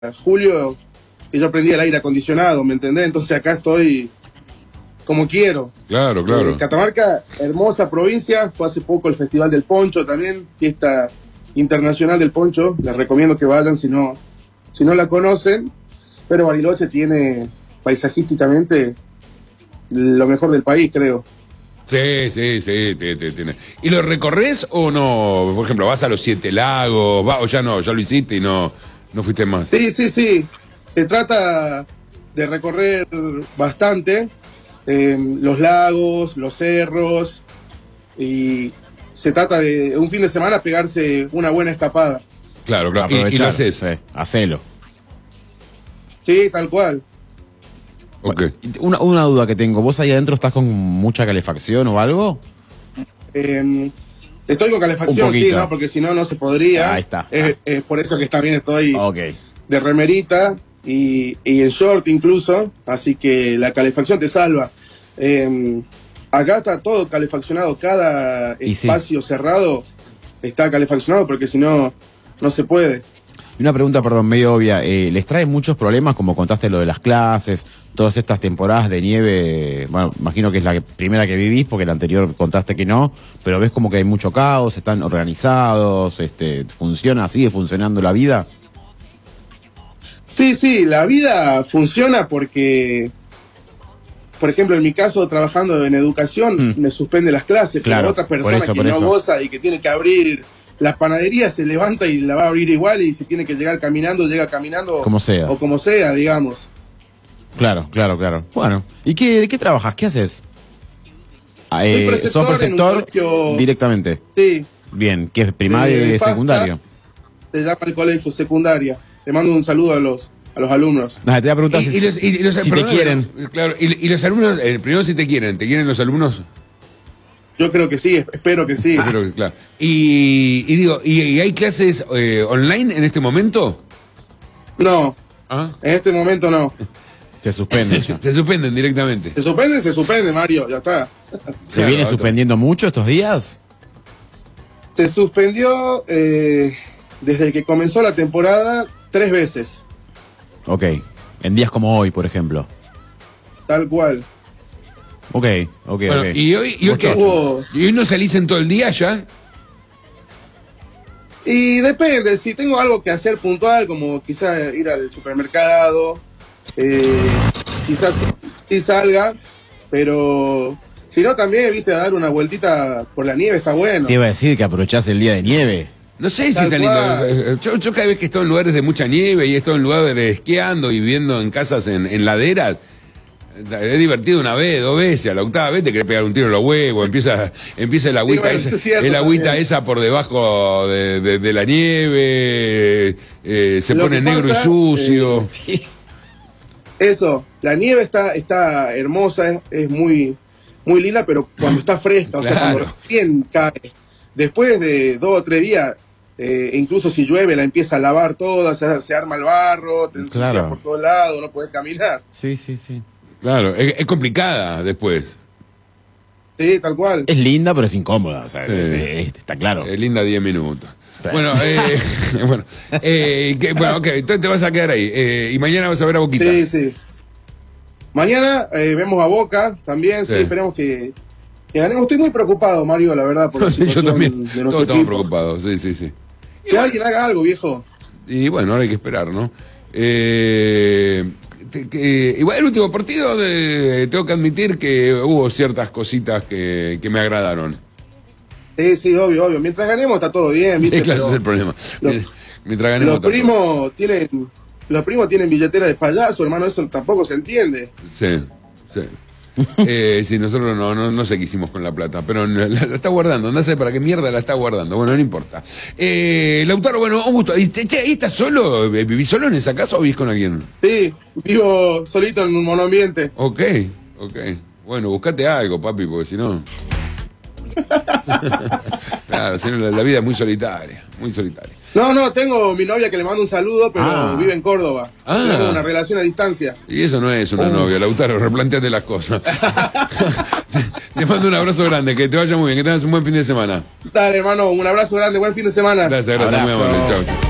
julio y yo prendía el aire acondicionado, ¿me entendés? Entonces acá estoy como quiero. Claro, claro. Catamarca, hermosa provincia, fue hace poco el Festival del Poncho también, fiesta internacional del poncho, les recomiendo que vayan si no la conocen, pero Bariloche tiene paisajísticamente lo mejor del país, creo. Sí, tiene. ¿Y lo recorres o no? Por ejemplo, vas a los Siete Lagos, o ya no, ya lo hiciste y no fuiste más. Sí. Se trata de recorrer bastante los lagos, los cerros, y se trata de un fin de semana pegarse una buena escapada. Claro. Y lo haces. Hacelo. Sí, tal cual. Okay. Una duda que tengo, ¿vos ahí adentro estás con mucha calefacción o algo? Estoy con calefacción, sí, ¿no? Porque si no, no se podría. Ahí está. Es por eso que también estoy Okay. de remerita y en short incluso, así que la calefacción te salva. Acá está todo calefaccionado, cada espacio cerrado está calefaccionado porque si no, no se puede. Una pregunta, perdón, medio obvia. ¿Les trae muchos problemas, como contaste lo de las clases, todas estas temporadas de nieve? Bueno, imagino que es la primera que vivís, porque la anterior contaste que no, pero ves como que hay mucho caos, están organizados, sigue funcionando la vida. Sí, la vida funciona porque, por ejemplo, en mi caso, trabajando en educación, me suspende las clases, claro, pero otra persona que no goza y que tiene que abrir la panadería se levanta y la va a abrir igual, y si tiene que llegar caminando, llega caminando. Como sea. O como sea, digamos. Claro. Bueno, ¿y de qué trabajas? ¿Qué haces? ¿Sos preceptor directamente? Sí. Bien, ¿qué es primaria y secundario? Se llama el colegio secundaria. Le mando un saludo a los alumnos. Te voy a preguntar si te quieren. Claro, y los alumnos, primero si ¿te quieren los alumnos? Yo creo que sí, espero que sí. Claro. Y digo, ¿y hay clases online en este momento? No. En este momento no. Se suspenden ya. Se suspenden directamente. Se suspende, Mario, ya está. ¿Se viene suspendiendo mucho estos días? Se suspendió desde que comenzó la temporada 3 veces. Ok, en días como hoy, por ejemplo. Tal cual. Ok. ¿Y hoy no salís en todo el día ya? Y depende, si tengo algo que hacer puntual, como quizás ir al supermercado, quizás sí salga, pero si no también, viste, a dar una vueltita por la nieve está bueno. Te iba a decir que aprovechás el día de nieve. No sé si está lindo. Yo cada vez que estoy en lugares de mucha nieve y estoy en lugares esquiando y viviendo en casas en laderas, es divertido una vez, 2 veces, a la 8ª vez te querés pegar un tiro en los huevos, empieza el agüita, esa por debajo de la nieve, se pone negro y sucio. Eso, la nieve está hermosa, es muy linda, pero cuando está fresca, o sea, cuando recién cae, después de 2 o 3 días, incluso si llueve, la empieza a lavar toda, se arma el barro, te ensucia por todos lados, no podés caminar. Sí. Claro, es complicada después. Sí, tal cual. Es linda, pero es incómoda, o sea, está claro. Es linda 10 minutos. Bueno, ok, entonces te vas a quedar ahí. Y mañana vas a ver a Boquita. Sí. Mañana vemos a Boca también, sí, esperemos que ganemos. Estoy muy preocupado, Mario, la verdad, por la situación. Yo también, de todos estamos preocupados, sí. Que alguien haga algo, viejo. Y bueno, ahora hay que esperar, ¿no? Igual el último partido, tengo que admitir que hubo ciertas cositas que me agradaron. Sí, obvio. Mientras ganemos está todo bien, ¿viste? Sí, claro, ese es el problema. Mientras ganemos. Los primos tienen billetera de payaso, hermano, eso tampoco se entiende. Sí. Sí, nosotros no sé qué hicimos con la plata, pero la está guardando, no sé para qué mierda la está guardando, bueno, no importa. Lautaro, bueno, un gusto. ¿Ahí estás solo? ¿Vivís solo en esa casa o vivís con alguien? Sí, vivo solito en un monoambiente. Ok. Bueno, buscate algo, papi, porque si no... Claro, si no, la vida es muy solitaria. No, tengo mi novia que le mando un saludo, pero vive en Córdoba. Tenemos una relación a distancia. Y eso no es una novia, Lautaro, replanteate las cosas. Te mando un abrazo grande, que te vaya muy bien, que tengas un buen fin de semana. Dale, hermano, un abrazo grande, buen fin de semana. Gracias, muy amable, chao.